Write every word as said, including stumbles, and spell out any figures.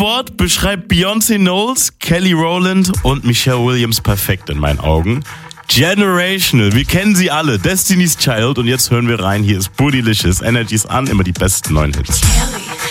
Wort beschreibt Beyoncé Knowles, Kelly Rowland und Michelle Williams perfekt in meinen Augen. Generational, wir kennen sie alle, Destiny's Child und jetzt hören wir rein, hier ist Bootylicious, Energies an, immer die besten neuen Hits.